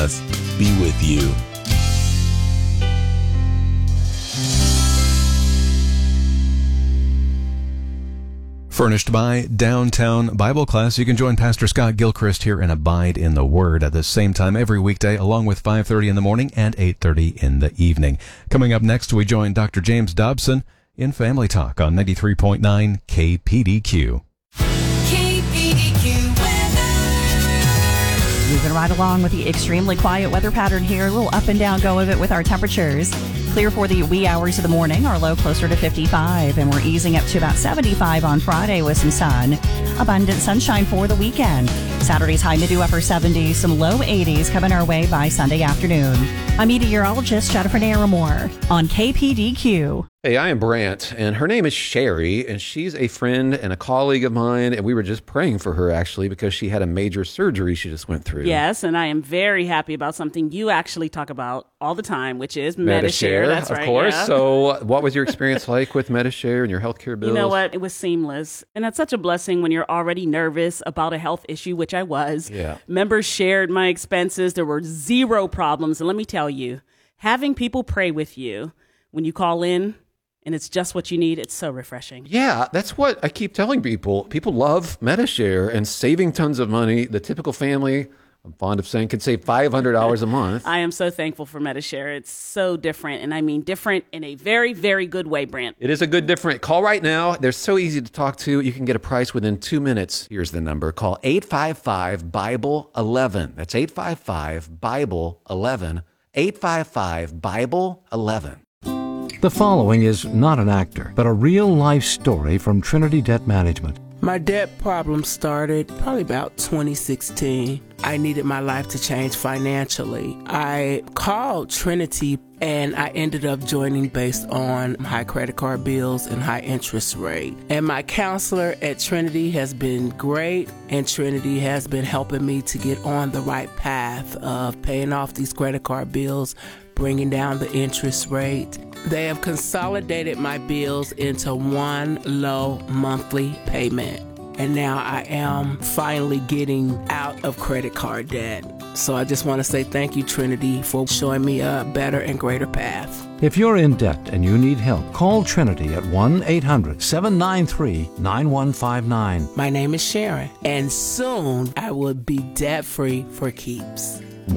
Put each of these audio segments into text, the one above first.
us be with you. Furnished by Downtown Bible Class. You can join Pastor Scott Gilchrist here and Abide in the Word at the same time every weekday, along with 5:30 in the morning and 8:30 in the evening. Coming up next, we join Dr. James Dobson in Family Talk on 93.9 KPDQ. Moving right along with the extremely quiet weather pattern here. A little up and down go of it with our temperatures. Clear for the wee hours of the morning, our low closer to 55, and we're easing up to about 75 on Friday with some sun. Abundant sunshine for the weekend. Saturday's high mid to upper 70s, some low 80s coming our way by Sunday afternoon. I'm meteorologist Jennifer Naramore on KPDQ. Hey, I am Brant, and her name is Sherry, and she's a friend and a colleague of mine, and we were just praying for her, actually, because she had a major surgery she just went through. Yes, and I am very happy about something you actually talk about all the time, which is Medi-Share. That's right, of course. Yeah. So what was your experience like with Medi-Share and your healthcare bills? You know what? It was seamless, and that's such a blessing when you're already nervous about a health issue, which I was. Yeah. Members shared my expenses. There were zero problems, and let me tell you, having people pray with you when you call in, and it's just what you need, it's so refreshing. Yeah, that's what I keep telling people. People love Medi-Share and saving tons of money. The typical family, I'm fond of saying, could save $500 a month. I am so thankful for Medi-Share. It's so different, and I mean different in a very, very good way, Brant. It is a good different. Call right now. They're so easy to talk to. You can get a price within 2 minutes. Here's the number. Call 855-BIBLE-11. That's 855-BIBLE-11. 855-BIBLE-11. The following is not an actor, but a real-life story from Trinity Debt Management. My debt problem started probably about 2016. I needed my life to change financially. I called Trinity and I ended up joining based on high credit card bills and high interest rate. And my counselor at Trinity has been great, and Trinity has been helping me to get on the right path of paying off these credit card bills, bringing down the interest rate. They have consolidated my bills into one low monthly payment. And now I am finally getting out of credit card debt. So I just want to say thank you, Trinity, for showing me a better and greater path. If you're in debt and you need help, call Trinity at 1-800-793-9159. My name is Sharon, and soon I will be debt-free for keeps.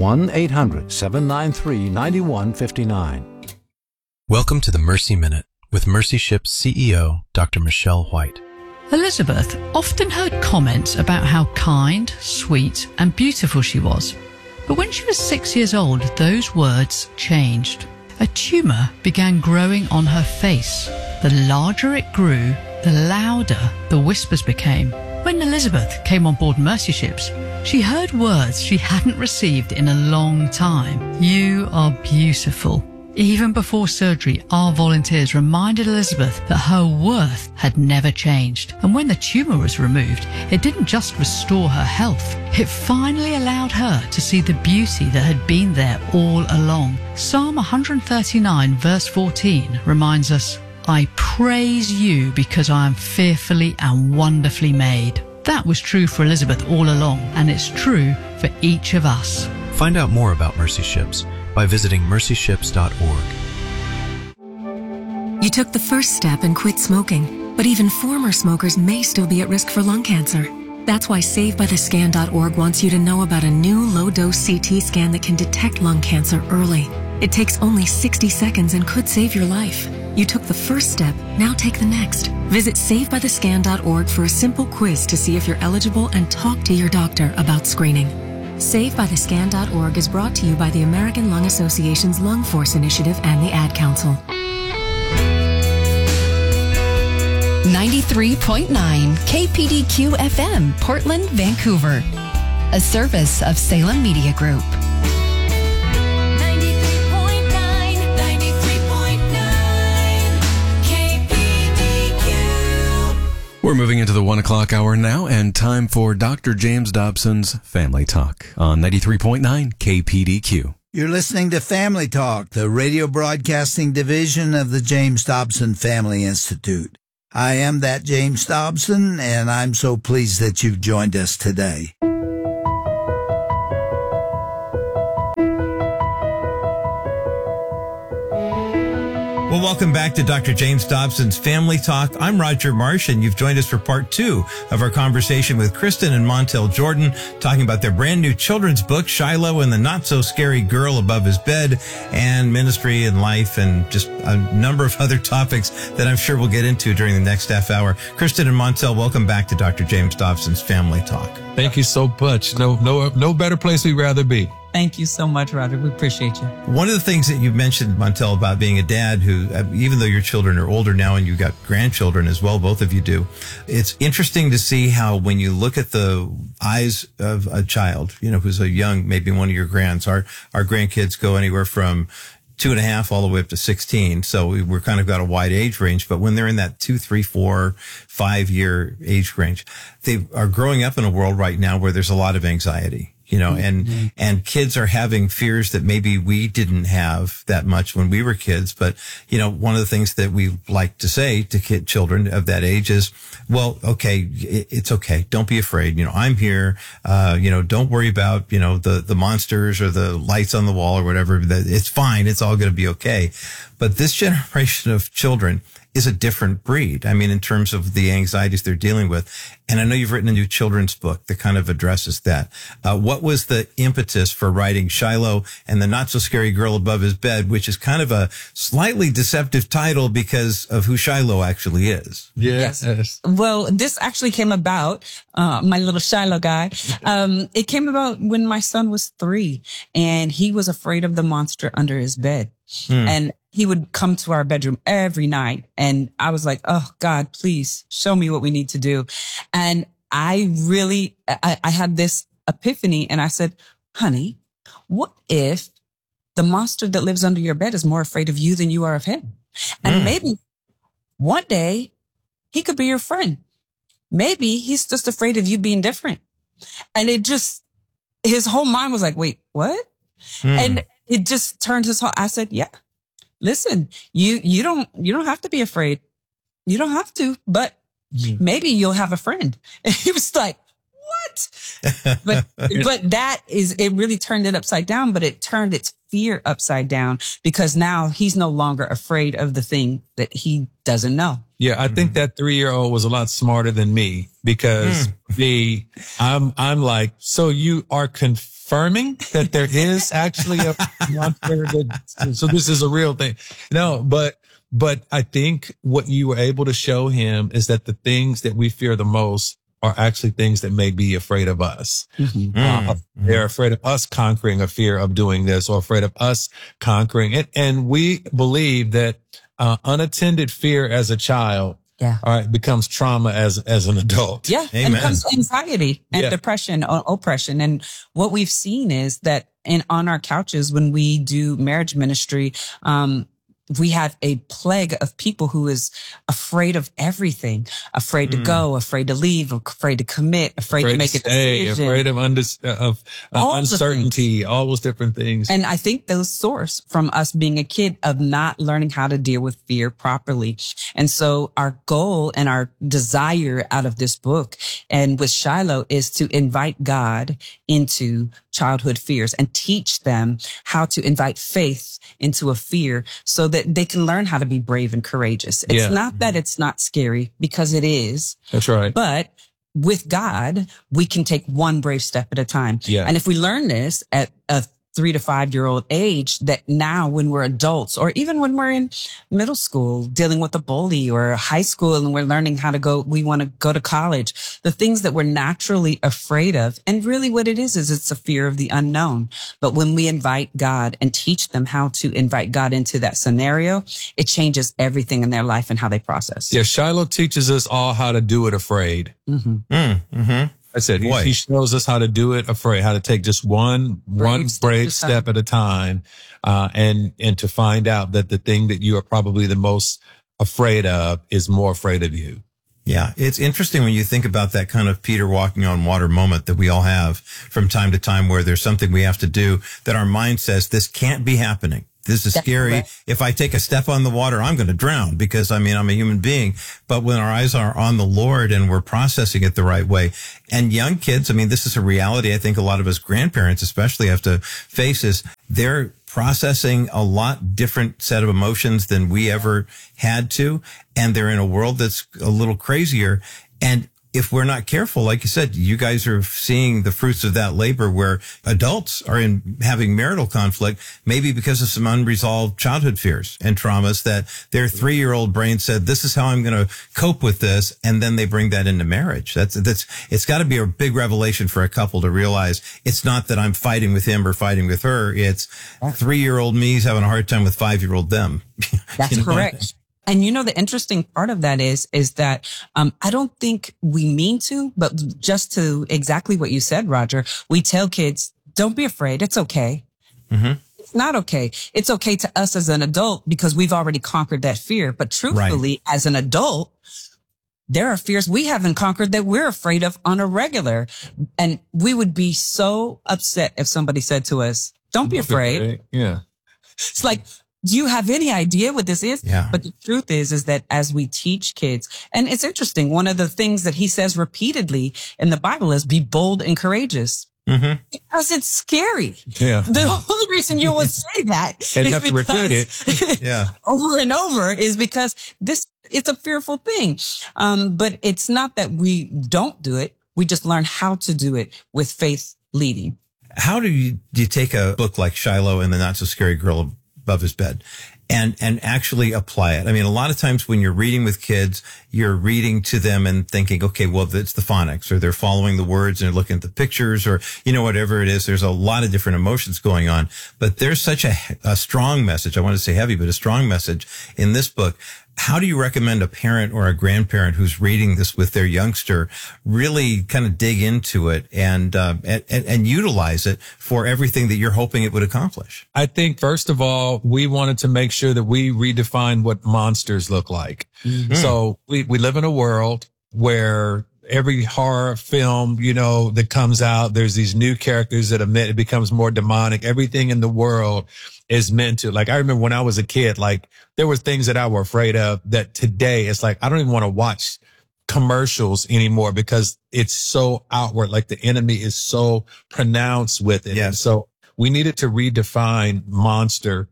1-800-793-9159. Welcome to the Mercy Minute with Mercy Ship's CEO, Dr. Michelle White. Elizabeth often heard comments about how kind, sweet, and beautiful she was. But when she was 6 years old, those words changed. A tumor began growing on her face. The larger it grew, the louder the whispers became. When Elizabeth came on board Mercy Ships, she heard words she hadn't received in a long time. You are beautiful. Even before surgery, our volunteers reminded Elizabeth that her worth had never changed. And when the tumor was removed, it didn't just restore her health. It finally allowed her to see the beauty that had been there all along. Psalm 139 verse 14 reminds us, I praise you because I am fearfully and wonderfully made. That was true for Elizabeth all along, and it's true for each of us. Find out more about Mercy Ships by visiting mercyships.org. You took the first step and quit smoking, but even former smokers may still be at risk for lung cancer. That's why SaveByTheScan.org wants you to know about a new low-dose CT scan that can detect lung cancer early. It takes only 60 seconds and could save your life. You took the first step, now take the next. Visit SaveByTheScan.org for a simple quiz to see if you're eligible and talk to your doctor about screening. SaveByTheScan.org is brought to you by the American Lung Association's Lung Force Initiative and the Ad Council. 93.9 KPDQ FM, Portland, Vancouver. A service of Salem Media Group. 93.9 KPDQ. We're moving into the 1 o'clock hour now, and time for Dr. James Dobson's Family Talk on 93.9 KPDQ. You're listening to Family Talk, the radio broadcasting division of the James Dobson Family Institute. I am that James Dobson, and I'm so pleased that you've joined us today. Well, welcome back to Dr. James Dobson's Family Talk. I'm Roger Marsh, and you've joined us for part 2 of our conversation with Kristen and Montel Jordan, talking about their brand new children's book, Shiloh and the Not-So-Scary Girl Above His Bed, and ministry and life, and just a number of other topics that I'm sure we'll get into during the next half hour. Kristen and Montel, welcome back to Dr. James Dobson's Family Talk. Thank you so much. No better place we'd rather be. Thank you so much, Roger. We appreciate you. One of the things that you mentioned, Montel, about being a dad who, even though your children are older now and you've got grandchildren as well, both of you do, it's interesting to see how when you look at the eyes of a child, you know, who's a young, maybe one of your grands, our grandkids go anywhere from 2.5 all the way up to 16. So we're kind of got a wide age range, but when they're in that 2, 3, 4, 5 year age range, they are growing up in a world right now where there's a lot of anxiety. You know, and kids are having fears that maybe we didn't have that much when we were kids. But, you know, one of the things that we like to say to children of that age is, well, okay, it's okay. Don't be afraid. You know, I'm here. You know, don't worry about, you know, the monsters or the lights on the wall or whatever. It's fine. It's all going to be okay. But this generation of children is a different breed. I mean, in terms of the anxieties they're dealing with. And I know you've written a new children's book that kind of addresses that. What was the impetus for writing Shiloh and the Not-So-Scary Girl Above His Bed, which is kind of a slightly deceptive title because of who Shiloh actually is? Yes. Well, this actually came about, my little Shiloh guy. It came about when my son was 3 and he was afraid of the monster under his bed. And he would come to our bedroom every night. And I was like, oh God, please show me what we need to do. And I had this epiphany and I said, honey, what if the monster that lives under your bed is more afraid of you than you are of him? And maybe one day he could be your friend. Maybe he's just afraid of you being different. And his whole mind was like, wait, what? And it just turned his whole, I said, yeah, listen, you don't have to be afraid. You don't have to, but maybe you'll have a friend. And he was like, what? But it really turned it upside down, but it turned its fear upside down because now he's no longer afraid of the thing that he doesn't know. Yeah, I think that 3-year-old was a lot smarter than me because I'm like, so you are confirming that there is actually a monster so this is a real thing. No, but I think what you were able to show him is that the things that we fear the most are actually things that may be afraid of us. They're afraid of us conquering a fear of doing this or afraid of us conquering it. And we believe that unattended fear as a child becomes trauma as an adult. Yeah. Amen. And becomes anxiety and depression or oppression. And what we've seen is that on our couches, when we do marriage ministry, we have a plague of people who is afraid of everything, afraid to go, afraid to leave, afraid to commit, afraid to make a decision. Afraid of uncertainty, all those different things. And I think those source from us being a kid of not learning how to deal with fear properly. And so our goal and our desire out of this book and with Shiloh is to invite God into childhood fears and teach them how to invite faith into a fear so that they can learn how to be brave and courageous. It's not that it's not scary, because it is. That's right. But with God, we can take one brave step at a time. Yeah. And if we learn this at a 3 to 5 year old age, that now when we're adults or even when we're in middle school dealing with a bully or high school and we're learning how to we want to go to college, the things that we're naturally afraid of. And really what it is it's a fear of the unknown. But when we invite God and teach them how to invite God into that scenario, it changes everything in their life and how they process. Yeah. Shiloh teaches us all how to do it afraid. I said, he shows us how to do it afraid, how to take just one brave step at a time, and to find out that the thing that you are probably the most afraid of is more afraid of you. Yeah. It's interesting when you think about that kind of Peter walking on water moment that we all have from time to time, where there's something we have to do that our mind says, this can't be happening. This is scary. If I take a step on the water, I'm going to drown because, I'm a human being. But when our eyes are on the Lord and we're processing it the right way, and young kids, this is a reality I think a lot of us grandparents especially have to face, is they're processing a lot different set of emotions than we ever had to. And they're in a world that's a little crazier. And if we're not careful, like you said, you guys are seeing the fruits of that labor where adults are having marital conflict, maybe because of some unresolved childhood fears and traumas that their 3-year-old brain said, this is how I'm going to cope with this. And then they bring that into marriage. It's got to be a big revelation for a couple to realize it's not that I'm fighting with him or fighting with her. It's 3-year-old me's having a hard time with 5-year-old them. That's correct. And the interesting part of that is that, I don't think we mean to, but just to exactly what you said, Roger, we tell kids, don't be afraid. It's okay. Mm-hmm. It's not okay. It's okay to us as an adult because we've already conquered that fear. But truthfully, as an adult, there are fears we haven't conquered that we're afraid of on a regular. And we would be so upset if somebody said to us, don't be afraid. Yeah. It's like, do you have any idea what this is? Yeah. But the truth is that as we teach kids, and it's interesting, one of the things that he says repeatedly in the Bible is be bold and courageous. Mm-hmm. Because it's scary. Yeah. The only reason you would say that and is have to repeat it. Yeah. over and over is because it's a fearful thing. But it's not that we don't do it. We just learn how to do it with faith leading. How do you take a book like Shiloh and the Not So Scary Girl Above His Bed and actually apply it? I mean, a lot of times when you're reading with kids, you're reading to them and thinking, okay, well, it's the phonics, or they're following the words and they're looking at the pictures, or, whatever it is. There's a lot of different emotions going on, but there's such a strong message. I want to say heavy, but a strong message in this book. How do you recommend a parent or a grandparent who's reading this with their youngster really kind of dig into it and utilize it for everything that you're hoping it would accomplish? I think, first of all, we wanted to make sure that we redefine what monsters look like. Mm-hmm. So we live in a world where every horror film, that comes out, there's these new characters that it becomes more demonic. Everything in the world is meant to, like, I remember when I was a kid, like, there were things that I were afraid of that today it's like, I don't even want to watch commercials anymore because it's so outward. Like, the enemy is so pronounced with it. Yeah. And so we needed to redefine monster,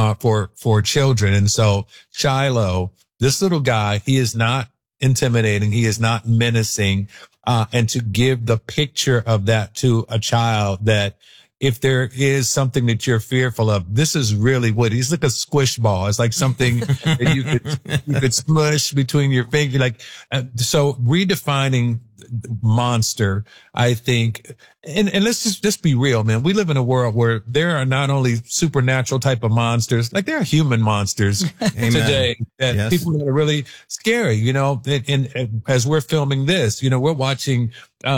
for children. And so Shiloh, this little guy, he is not intimidating. He is not menacing. And to give the picture of that to a child, that if there is something that you're fearful of, this is really what he's like, a squish ball. It's like something that you could smush between your fingers. Like, so redefining monster, I think, and let's just be real, man. We live in a world where there are not only supernatural type of monsters, like there are human monsters today that people are really scary, and as we're filming this, we're watching,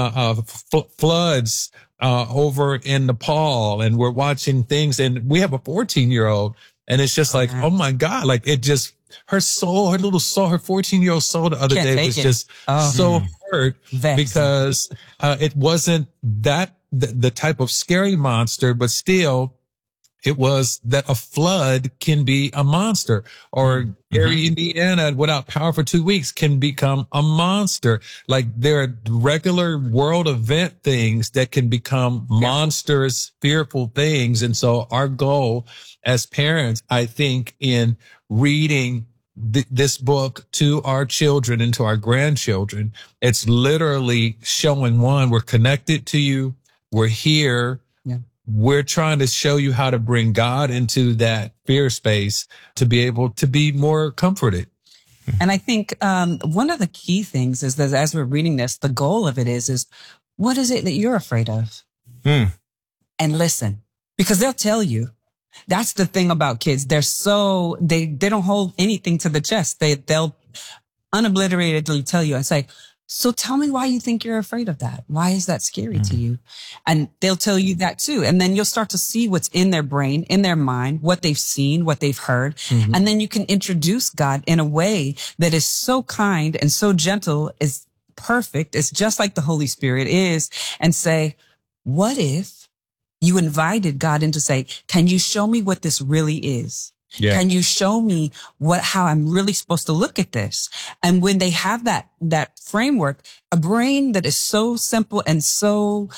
floods, over in Nepal, and we're watching things, and we have a 14-year-old, and it's just like, oh my God, like it just, her little soul, her 14-year-old soul the other day was just so hurt because, it wasn't the type of scary monster, but still it was that a flood can be a monster, or Gary, Indiana, without power for 2 weeks can become a monster. Like, there are regular world event things that can become monstrous, fearful things. And so our goal as parents, I think, in reading this book to our children and to our grandchildren, it's literally showing, one, we're connected to you. We're here. We're trying to show you how to bring God into that fear space to be able to be more comforted. And I think one of the key things is that as we're reading this, the goal of it is what is it that you're afraid of? And listen, because they'll tell you. That's the thing about kids. They're so, they don't hold anything to the chest. They'll unobliteratedly tell you and say, so tell me why you think you're afraid of that. Why is that scary to you? And they'll tell you that too. And then you'll start to see what's in their brain, in their mind, what they've seen, what they've heard. And then you can introduce God in a way that is so kind and so gentle, is perfect. It's just like the Holy Spirit is, and say, what if you invited God in to say, can you show me what this really is? Yeah. Can you show me how I'm really supposed to look at this? And when they have that framework, a brain that is so simple and so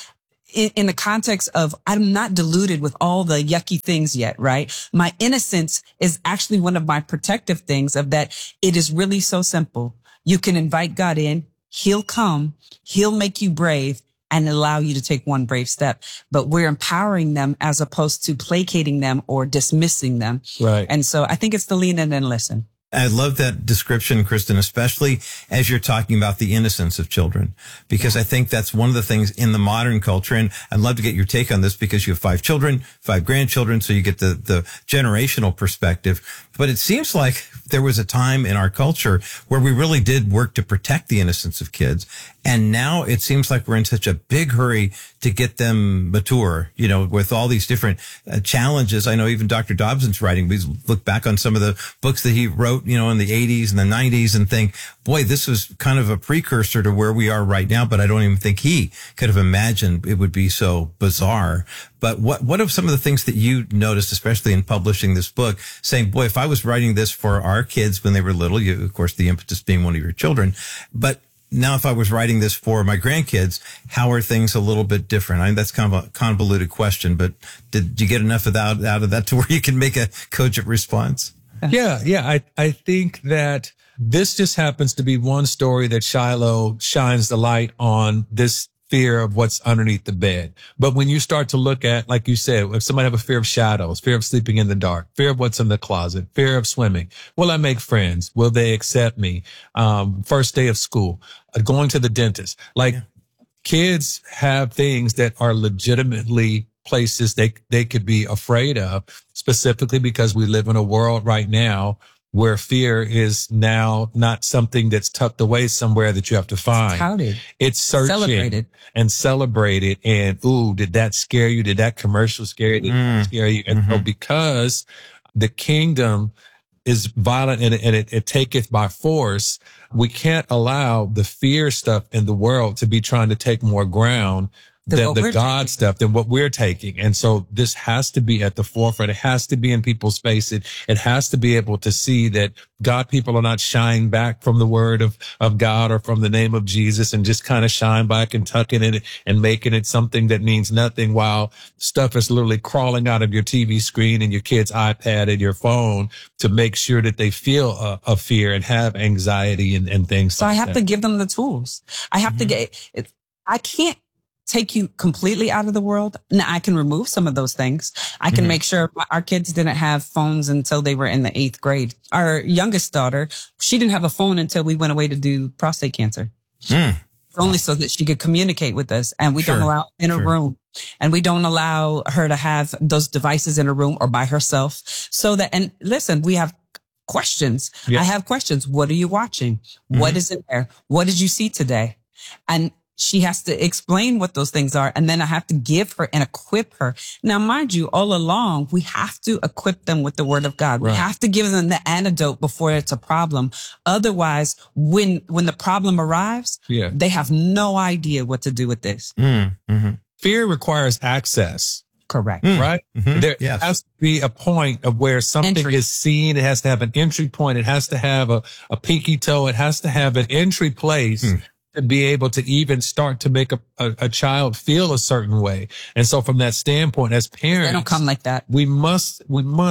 in the context of I'm not diluted with all the yucky things yet, right? My innocence is actually one of my protective things of that. It is really so simple. You can invite God in. He'll come. He'll make you brave and allow you to take one brave step. But we're empowering them as opposed to placating them or dismissing them. Right. And so I think it's the lean in and listen. I love that description, Kristen, especially as you're talking about the innocence of children, because I think that's one of the things in the modern culture. And I'd love to get your take on this because you have 5 children, 5 grandchildren, so you get the generational perspective. But it seems like there was a time in our culture where we really did work to protect the innocence of kids. And now it seems like we're in such a big hurry to get them mature, you know, with all these different challenges. I know even Dr. Dobson's writing, we look back on some of the books that he wrote, you know, in the 80s and the 90s and think, boy, this was kind of a precursor to where we are right now. But I don't even think he could have imagined it would be so bizarre. But what are some of the things that you noticed, especially in publishing this book, saying, boy, if I was writing this for our kids when they were little, you, of course, the impetus being one of your children, but now if I was writing this for my grandkids, how are things a little bit different? I mean, that's kind of a convoluted question, but did you get enough of that out of that to where you can make a cogent response? Yeah. I think that this just happens to be one story that Shiloh shines the light on this fear of what's underneath the bed. But when you start to look at, like you said, if somebody have a fear of shadows, fear of sleeping in the dark, fear of what's in the closet, fear of swimming, will I make friends? Will they accept me? First day of school, going to the dentist. Like kids have things that are legitimately places they could be afraid of, specifically because we live in a world right now where fear is now not something that's tucked away somewhere that you have to find. It's touted. It's searching Celebrated. and celebrated. And, ooh, did that scare you? Did that commercial scare you? Did that scare you? And so because the kingdom is violent and it taketh by force, we can't allow the fear stuff in the world to be trying to take more ground than the God stuff, than what we're taking. And so this has to be at the forefront. It has to be in people's face. It has to be able to see that God people are not shying back from the word of God or from the name of Jesus and just kind of shine back and tucking it and making it something that means nothing while stuff is literally crawling out of your TV screen and your kid's iPad and your phone to make sure that they feel a fear and have anxiety and things so like that. I have to give them the tools. I have to I can't take you completely out of the world. Now I can remove some of those things. I can make sure our kids didn't have phones until they were in the 8th grade. Our youngest daughter, she didn't have a phone until we went away to do prostate cancer. Only so that she could communicate with us. And we don't allow in a room. And we don't allow her to have those devices in a room or by herself. So that, and listen, we have questions. I have questions. What are you watching? What is in there? What did you see today? And she has to explain what those things are. And then I have to give her and equip her. Now, mind you, all along, we have to equip them with the word of God. We have to give them the antidote before it's a problem. Otherwise, when the problem arrives, they have no idea what to do with this. Fear requires access. Correct. Right? There has to be a point of where something is seen. It has to have an entry point. It has to have a pinky toe. It has to have an entry place to be able to even start to make a child feel a certain way. And so from that standpoint, as parents, they don't come like that. We must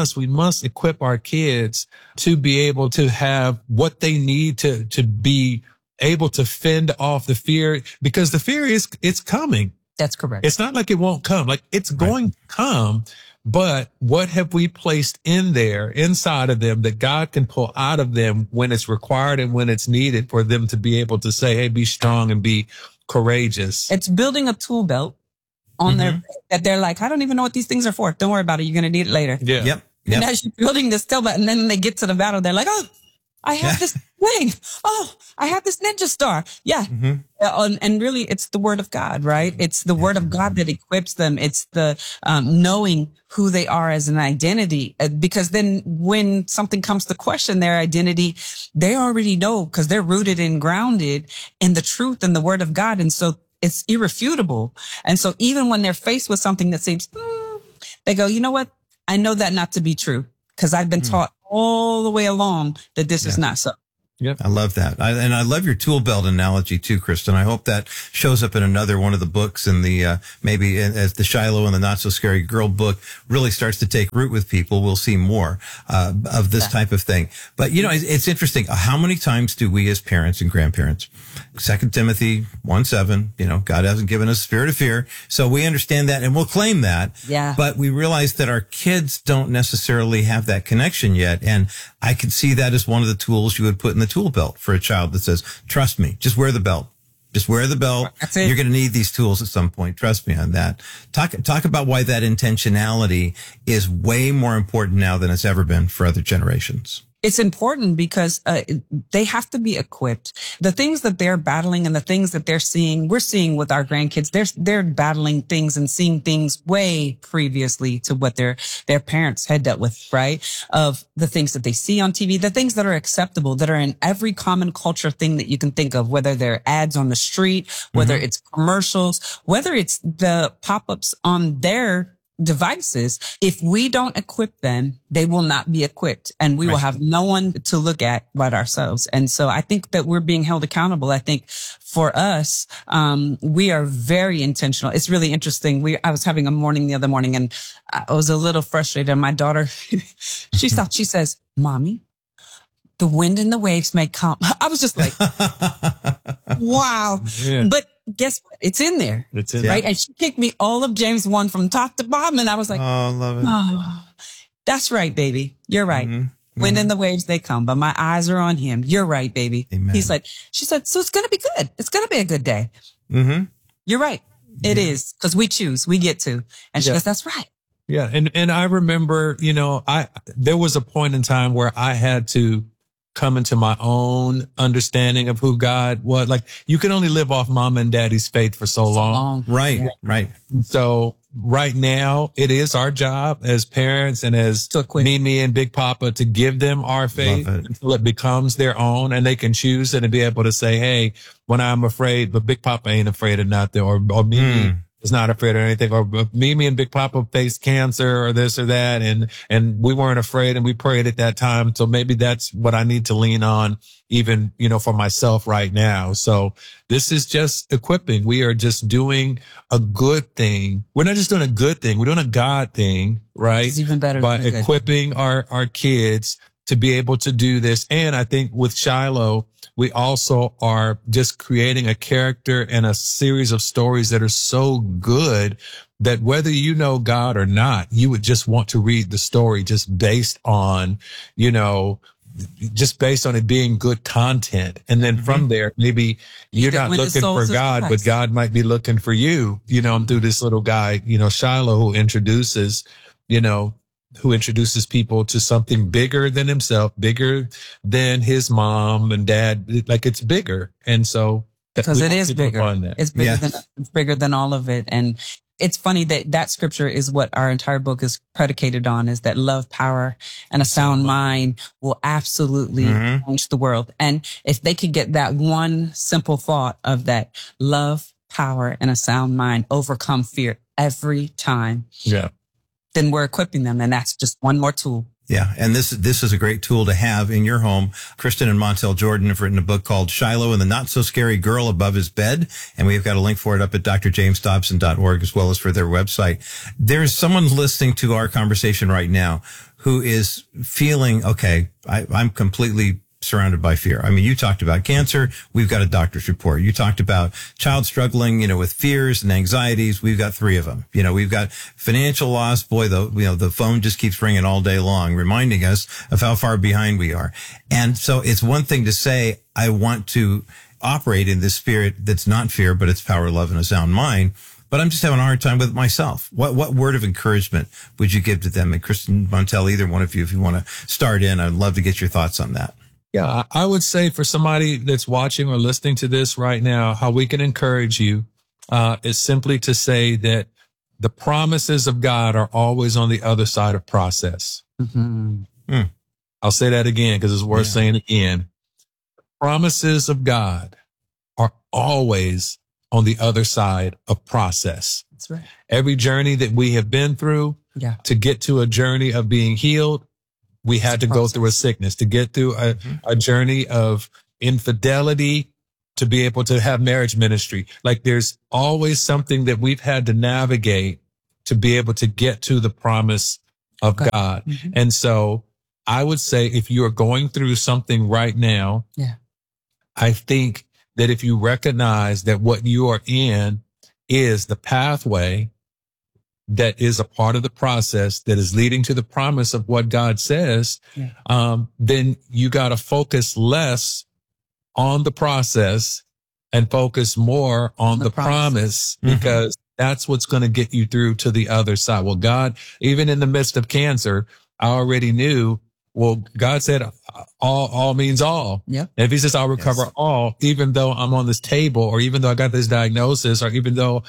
equip our kids to be able to have what they need to be able to fend off the fear, because the fear it's coming. That's correct. It's not like it won't come. Like it's going to come. But what have we placed in there, inside of them, that God can pull out of them when it's required and when it's needed for them to be able to say, hey, be strong and be courageous. It's building a tool belt on their, that they're like, I don't even know what these things are for. Don't worry about it. You're going to need it later. And as you're building this tool belt, and then when they get to the battle, they're like, oh, I have this thing. Oh, I have this ninja star. And really, it's the word of God, right? It's the word of God that equips them. It's the knowing who they are as an identity. Because then when something comes to question their identity, they already know, because they're rooted and grounded in the truth and the word of God. And so it's irrefutable. And so even when they're faced with something that seems, they go, you know what? I know that not to be true, because I've been taught all the way along that this is not so. Yep. I love that. And I love your tool belt analogy too, Kristen. I hope that shows up in another one of the books, and maybe as the Shiloh and the Not So Scary Girl book really starts to take root with people, we'll see more of this type of thing. But, it's interesting. How many times do we as parents and grandparents, 2 Timothy 1:7, God hasn't given us a spirit of fear. So we understand that and we'll claim that. Yeah. But we realize that our kids don't necessarily have that connection yet. And I could see that as one of the tools you would put in the tool belt for a child that says, trust me, just wear the belt. Just wear the belt. That's it. You're going to need these tools at some point. Trust me on that. Talk about why that intentionality is way more important now than it's ever been for other generations. It's important because they have to be equipped. The things that they're battling and the things that they're seeing, we're seeing with our grandkids. They're battling things and seeing things way previously to what their parents had dealt with, right? Of the things that they see on TV, the things that are acceptable, that are in every common culture thing that you can think of, whether they're ads on the street, whether it's commercials, whether it's the pop-ups on their devices. If we don't equip them, they will not be equipped, and we will have no one to look at but ourselves. And so I think that we're being held accountable. I think for us, we are very intentional. It's really interesting. I was having a morning the other morning, and I was a little frustrated. And my daughter, she says, "Mommy, the wind and the waves may come." I was just like, wow. Yeah. But guess what? It's in there. It's in right? there. And she kicked me all of James 1 from top to bottom. And I was like, oh, I love it. Oh, that's right, baby. You're right. Mm-hmm. Wind and the waves, they come, but my eyes are on him. You're right, baby. Amen. She said, so it's going to be good. It's going to be a good day. Mm-hmm. You're right. It is, because we choose, we get to. And she goes, that's right. Yeah. And I remember, there was a point in time where I had to come into my own understanding of who God was. Like, you can only live off mom and daddy's faith for so long. Right. Right. So right now it is our job as parents and as Mimi and Big Papa to give them our faith until it becomes their own, and they can choose it and be able to say, hey, when I'm afraid, but Big Papa ain't afraid of nothing, or Mimi is not afraid of anything, or Mimi and Big Papa faced cancer or this or that, and we weren't afraid, and we prayed at that time. So maybe that's what I need to lean on, even, for myself right now. So this is just equipping. We are just doing a good thing. We're not just doing a good thing. We're doing a God thing, right? It's even better. By equipping our kids to be able to do this. And I think with Shiloh, we also are just creating a character and a series of stories that are so good that whether you know God or not, you would just want to read the story just based on, just based on it being good content. And then from there, maybe you're not looking for God, but God might be looking for you, through this little guy, Shiloh, who introduces people to something bigger than himself, bigger than his mom and dad. Like, it's bigger. And so, because it is bigger. It's bigger than all of it. And it's funny that scripture is what our entire book is predicated on, is that love, power, and a sound mind will absolutely change the world. And if they could get that one simple thought of that love, power, and a sound mind overcome fear every time. Yeah. Then we're equipping them, and that's just one more tool. Yeah, and this is a great tool to have in your home. Kristen and Montel Jordan have written a book called Shiloh and the Not So Scary Girl Above His Bed, and we've got a link for it up at drjamesdobson.org as well as for their website. There's someone listening to our conversation right now who is feeling, okay, I'm completely surrounded by fear. I mean, you talked about cancer. We've got a doctor's report. You talked about child struggling, with fears and anxieties. We've got 3 of them. We've got financial loss. Boy, the phone just keeps ringing all day long, reminding us of how far behind we are. And so it's one thing to say, I want to operate in this spirit that's not fear, but it's power, love, and a sound mind. But I'm just having a hard time with it myself. What word of encouragement would you give to them? And Kristen, Montel, either one of you, if you want to start in, I'd love to get your thoughts on that. Yeah, I would say for somebody that's watching or listening to this right now, how we can encourage you is simply to say that the promises of God are always on the other side of process. Mm-hmm. I'll say that again because it's worth saying again. The promises of God are always on the other side of process. That's right. Every journey that we have been through to get to a journey of being healed, we had to go through a sickness, to get through a journey of infidelity, to be able to have marriage ministry. Like there's always something that we've had to navigate to be able to get to the promise of God. Mm-hmm. And so I would say if you are going through something right now, I think that if you recognize that what you are in is the pathway that is a part of the process that is leading to the promise of what God says, then you got to focus less on the process and focus more on the promise, because that's what's going to get you through to the other side. Well, God, even in the midst of cancer, I already knew, well, God said all means all. Yeah. And if he says I'll recover all, even though I'm on this table, or even though I got this diagnosis, or even though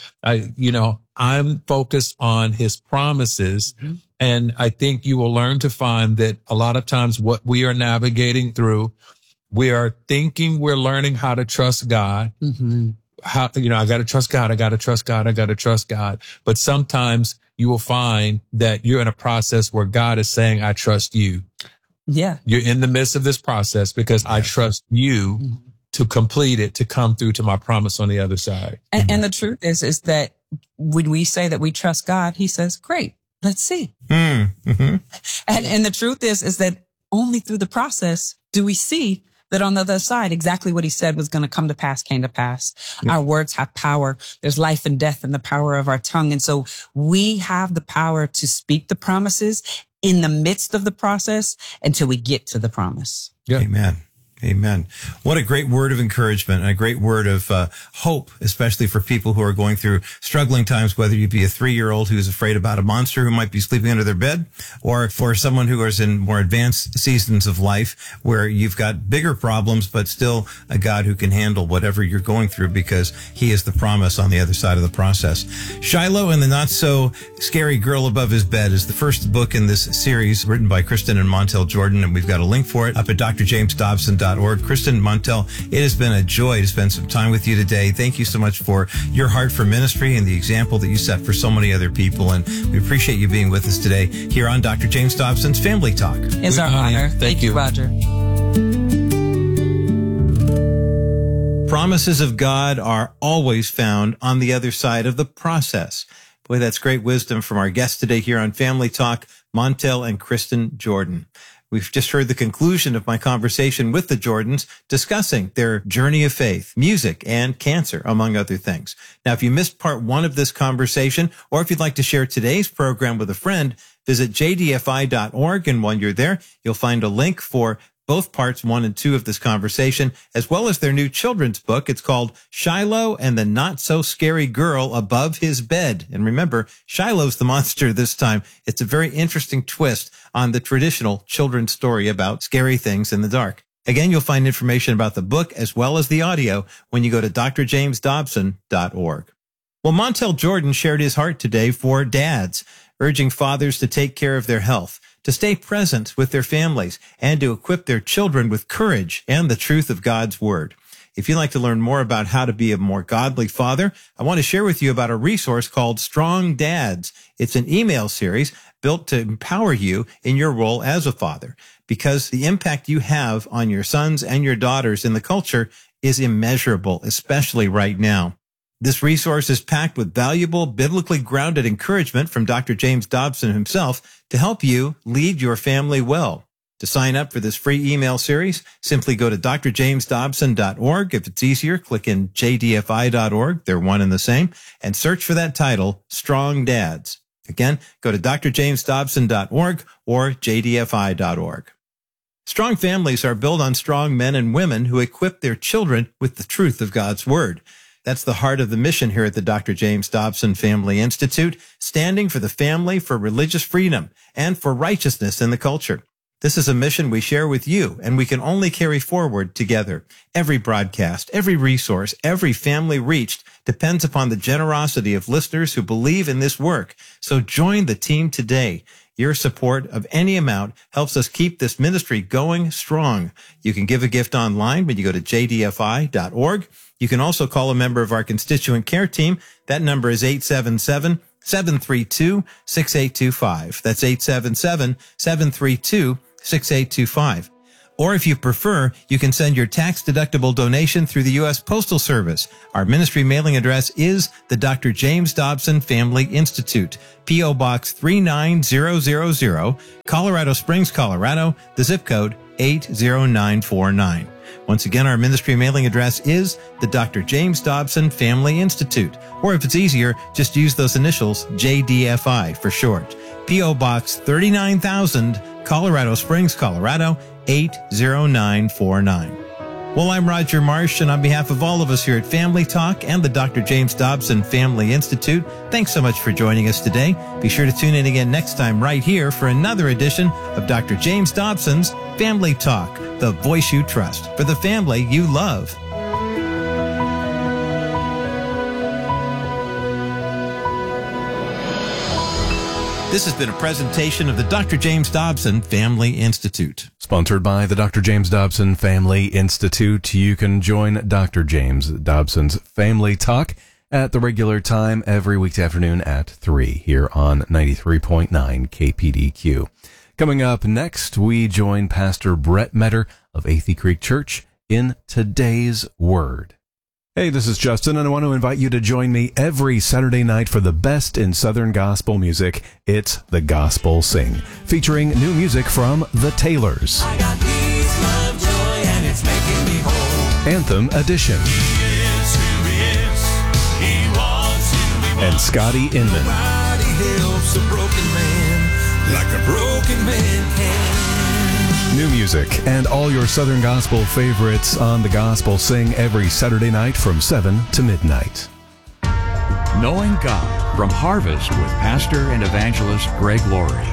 I'm focused on his promises. Mm-hmm. And I think you will learn to find that a lot of times what we are navigating through, we are thinking we're learning how to trust God. Mm-hmm. I got to trust God. I got to trust God. I got to trust God. But sometimes you will find that you're in a process where God is saying, I trust you. Yeah. You're in the midst of this process because I trust you to complete it, to come through to my promise on the other side. And the truth is that when we say that we trust God, he says, great, let's see. Mm-hmm. And the truth is that only through the process do we see that on the other side, exactly what he said was going to come to pass came to pass. Yep. Our words have power. There's life and death in the power of our tongue. And so we have the power to speak the promises in the midst of the process until we get to the promise. Yeah. Amen. Amen. What a great word of encouragement and a great word of hope, especially for people who are going through struggling times, whether you be a 3-year-old who's afraid about a monster who might be sleeping under their bed, or for someone who is in more advanced seasons of life where you've got bigger problems, but still a God who can handle whatever you're going through because he is the promise on the other side of the process. Shiloh and the Not So Scary Girl Above His Bed is the first book in this series written by Kristen and Montel Jordan, and we've got a link for it up at drjamesdobson.com. Kristen Montel, it has been a joy to spend some time with you today. Thank you so much for your heart for ministry and the example that you set for so many other people. And we appreciate you being with us today here on Dr. James Dobson's Family Talk. It's our honor. Thank you, Roger. Promises of God are always found on the other side of the process. Boy, that's great wisdom from our guests today here on Family Talk, Montel and Kristen Jordan. We've just heard the conclusion of my conversation with the Jordans discussing their journey of faith, music, and cancer, among other things. Now, if you missed part 1 of this conversation, or if you'd like to share today's program with a friend, visit jdfi.org. And while you're there, you'll find a link for both parts 1 and 2 of this conversation, as well as their new children's book. It's called Shiloh and the Not So Scary Girl Above His Bed. And remember, Shiloh's the monster this time. It's a very interesting twist on the traditional children's story about scary things in the dark. Again, you'll find information about the book as well as the audio when you go to drjamesdobson.org. Well, Montel Jordan shared his heart today for dads, urging fathers to take care of their health, to stay present with their families, and to equip their children with courage and the truth of God's word. If you'd like to learn more about how to be a more godly father, I want to share with you about a resource called Strong Dads. It's an email series built to empower you in your role as a father, because the impact you have on your sons and your daughters in the culture is immeasurable, especially right now. This resource is packed with valuable, biblically grounded encouragement from Dr. James Dobson himself to help you lead your family well. To sign up for this free email series, simply go to drjamesdobson.org. If it's easier, click in jdfi.org. They're one and the same. And search for that title, Strong Dads. Again, go to drjamesdobson.org or jdfi.org. Strong families are built on strong men and women who equip their children with the truth of God's word. That's the heart of the mission here at the Dr. James Dobson Family Institute, standing for the family, for religious freedom, and for righteousness in the culture. This is a mission we share with you, and we can only carry forward together. Every broadcast, every resource, every family reached depends upon the generosity of listeners who believe in this work. So join the team today. Your support of any amount helps us keep this ministry going strong. You can give a gift online when you go to jdfi.org. You can also call a member of our constituent care team. That number is 877-732-6825. That's 877-732-6825. 888-205-6825. Or if you prefer, you can send your tax-deductible donation through the U.S. Postal Service. Our ministry mailing address is the Dr. James Dobson Family Institute, P.O. Box 39000, Colorado Springs, Colorado, the zip code 80949. Once again, our ministry mailing address is the Dr. James Dobson Family Institute. Or if it's easier, just use those initials, JDFI for short. P.O. Box 39,000, Colorado Springs, Colorado, 80949. Well, I'm Roger Marsh, and on behalf of all of us here at Family Talk and the Dr. James Dobson Family Institute, thanks so much for joining us today. Be sure to tune in again next time right here for another edition of Dr. James Dobson's Family Talk, the voice you trust for the family you love. This has been a presentation of the Dr. James Dobson Family Institute. Sponsored by the Dr. James Dobson Family Institute. You can join Dr. James Dobson's Family Talk at the regular time every weekday afternoon at 3 here on 93.9 KPDQ. Coming up next, we join Pastor Brett Metter of Athey Creek Church in Today's Word. Hey, this is Justin, and I want to invite you to join me every Saturday night for the best in Southern gospel music. It's The Gospel Sing, featuring new music from The Taylors. I got peace, love, joy, and it's making me whole. Anthem Edition. He is who he is. He wants who he wants. And Scotty Inman. Nobody helps a broken man like a broken man can. New music and all your Southern Gospel favorites on The Gospel Sing every Saturday night from 7 to midnight. Knowing God from Harvest with Pastor and Evangelist Greg Laurie.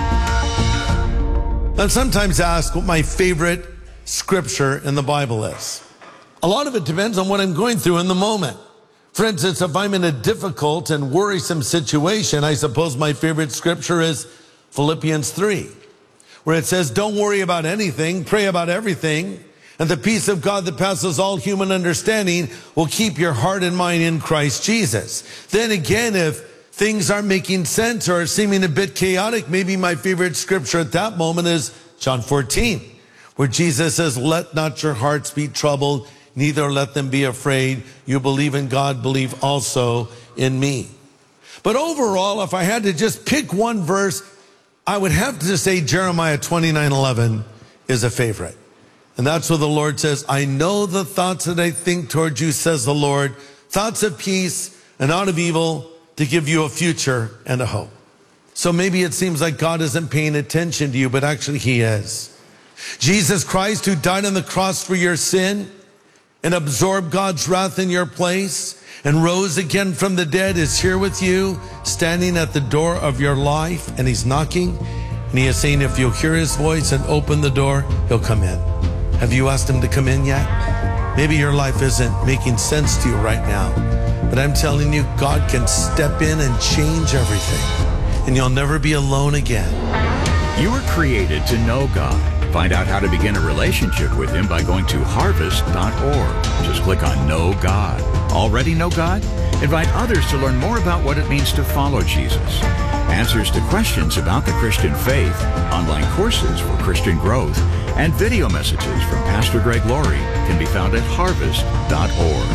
I'm sometimes asked what my favorite scripture in the Bible is. A lot of it depends on what I'm going through in the moment. For instance, if I'm in a difficult and worrisome situation, I suppose my favorite scripture is Philippians 3. Where it says, don't worry about anything, pray about everything, and the peace of God that passes all human understanding will keep your heart and mind in Christ Jesus. Then again, if things aren't making sense or are seeming a bit chaotic, maybe my favorite scripture at that moment is John 14, where Jesus says, let not your hearts be troubled, neither let them be afraid. You believe in God, believe also in me. But overall, if I had to just pick one verse, I would have to say Jeremiah 29:11 is a favorite. And that's where the Lord says, I know the thoughts that I think toward you, says the Lord, thoughts of peace and not of evil, to give you a future and a hope. So maybe it seems like God isn't paying attention to you, but actually he is. Jesus Christ, who died on the cross for your sin and absorbed God's wrath in your place and rose again from the dead, is here with you, standing at the door of your life, and he's knocking, and he is saying, if you'll hear his voice and open the door, he'll come in. Have you asked him to come in yet? Maybe your life isn't making sense to you right now, but I'm telling you, God can step in and change everything, and you'll never be alone again. You were created to know God. Find out how to begin a relationship with him by going to harvest.org. Just click on Know God. Already know God? Invite others to learn more about what it means to follow Jesus. Answers to questions about the Christian faith, online courses for Christian growth, and video messages from Pastor Greg Laurie can be found at harvest.org.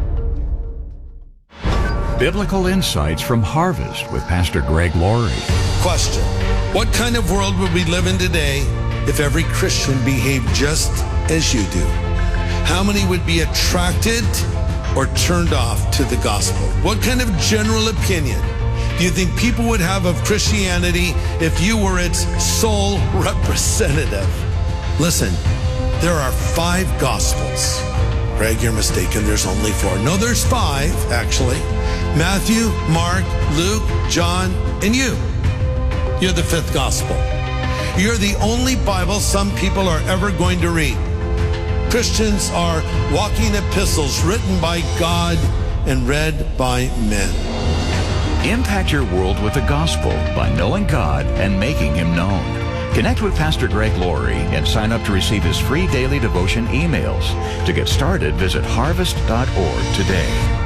Biblical Insights from Harvest with Pastor Greg Laurie. Question: what kind of world would we live in today if every Christian behaved just as you do? How many would be attracted or turned off to the gospel? What kind of general opinion do you think people would have of Christianity if you were its sole representative? Listen, there are 5 gospels. Greg, you're mistaken. There's only 4. No, there's 5, actually. Matthew, Mark, Luke, John, and you. You're the 5th gospel. You're the only Bible some people are ever going to read. Christians are walking epistles written by God and read by men. Impact your world with the gospel by knowing God and making him known. Connect with Pastor Greg Laurie and sign up to receive his free daily devotion emails. To get started, visit harvest.org today.